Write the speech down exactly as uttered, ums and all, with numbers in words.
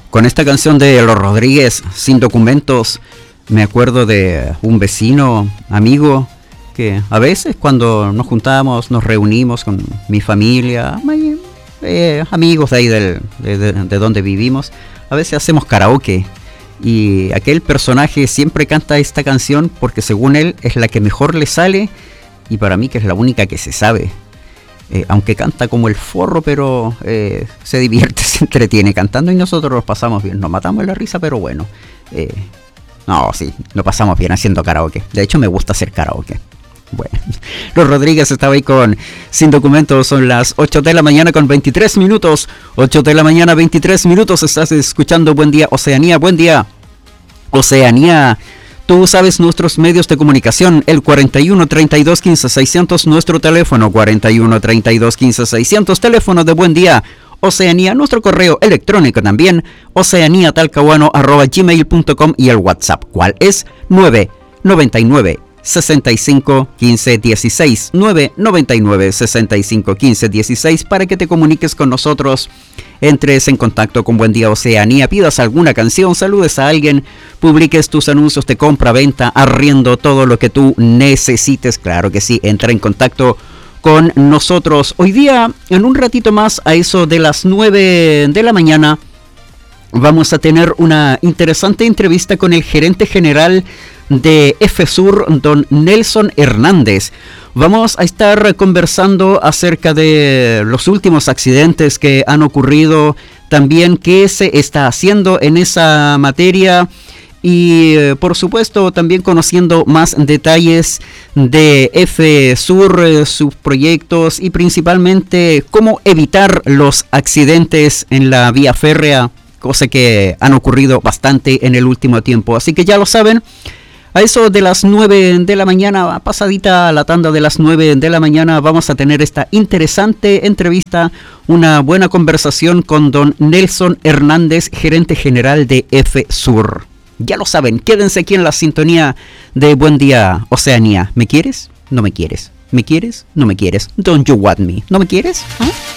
Con esta canción de Los Rodríguez, Sin Documentos, me acuerdo de un vecino, amigo, que a veces cuando nos juntábamos, nos reunimos con mi familia, eh, amigos de ahí del, de, de, de donde vivimos, a veces hacemos karaoke. Y aquel personaje siempre canta esta canción porque según él es la que mejor le sale y para mí que es la única que se sabe. Eh, aunque canta como el forro, pero eh, se divierte, se entretiene cantando y nosotros nos pasamos bien. Nos matamos de la risa, pero bueno. Eh, no, sí, nos pasamos bien haciendo karaoke. De hecho, me gusta hacer karaoke. Bueno, Los Rodríguez estaba ahí con Sin Documentos. Son las ocho de la mañana con veintitrés minutos. ocho de la mañana, veintitrés minutos. Estás escuchando Buen Día Oceanía. Buen día, Oceanía. Tú sabes nuestros medios de comunicación, el cuarenta y uno, treinta y dos, quince, seiscientos, nuestro teléfono, cuarenta y uno, treinta y dos, quince, seiscientos, teléfono de Buen Día Oceanía, nuestro correo electrónico también, oceanía talcahuano arroba gmail punto com y el WhatsApp, ¿cuál es? nueve noventa y nueve, sesenta y cinco, quince, dieciséis, nueve noventa y nueve, sesenta y cinco, quince, dieciséis, para que te comuniques con nosotros, entres en contacto con Buen Día Oceanía, pidas alguna canción, saludes a alguien, publiques tus anuncios de compra, venta, arriendo, todo lo que tú necesites. Claro que sí, entra en contacto con nosotros. Hoy día, en un ratito más, a eso de las nueve de la mañana, vamos a tener una interesante entrevista con el gerente general de EFESUR, don Nelson Hernández. Vamos a estar conversando acerca de los últimos accidentes que han ocurrido, también qué se está haciendo en esa materia y eh, por supuesto también conociendo más detalles de EFESUR, eh, sus proyectos y principalmente cómo evitar los accidentes en la vía férrea, cosa que han ocurrido bastante en el último tiempo. Así que ya lo saben, a eso de las nueve de la mañana, pasadita la tanda de las nueve de la mañana, vamos a tener esta interesante entrevista, una buena conversación con don Nelson Hernández, gerente general de EFESUR. Ya lo saben, quédense aquí en la sintonía de Buen Día Oceanía. ¿Me quieres? No me quieres. ¿Me quieres? No me quieres. Don't you want me? ¿No me quieres? ¿Ah?